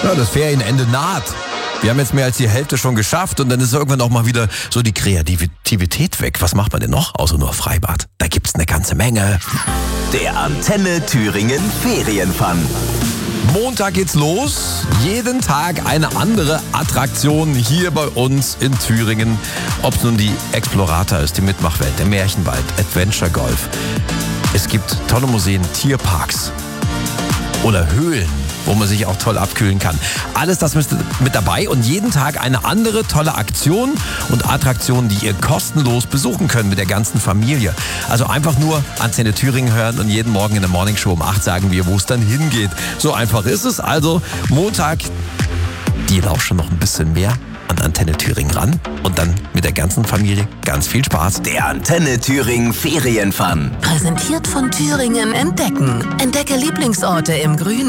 Ja, das Ferienende naht. Wir haben jetzt mehr als die Hälfte schon geschafft und dann ist irgendwann auch mal wieder so die Kreativität weg. Was macht man denn noch? Außer nur Freibad. Da gibt's eine ganze Menge. Der Antenne Thüringen Ferienfun. Montag geht's los. Jeden Tag eine andere Attraktion hier bei uns in Thüringen. Ob es nun die Explorator ist, die Mitmachwelt, der Märchenwald, Adventure Golf. Es gibt tolle Museen, Tierparks oder Höhlen, wo man sich auch toll abkühlen kann. Alles das ist mit dabei und jeden Tag eine andere tolle Aktion und Attraktion, die ihr kostenlos besuchen könnt mit der ganzen Familie. Also einfach nur Antenne Thüringen hören und jeden Morgen in der Morningshow um 8 sagen wir, wo es dann hingeht. So einfach ist es. Also Montag, die lauschen noch ein bisschen mehr an Antenne Thüringen ran und dann mit der ganzen Familie ganz viel Spaß. Der Antenne Thüringen Ferienfun. Präsentiert von Thüringen Entdecken. Entdecke Lieblingsorte im Grünen.